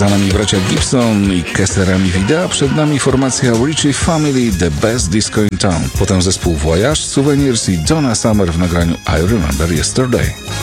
Za nami bracia Gibson i Kesserami Vida, przed nami formacja Ritchie Family, The Best Disco in Town. Potem zespół Voyage, Souvenirs i Donna Summer w nagraniu I Remember Yesterday.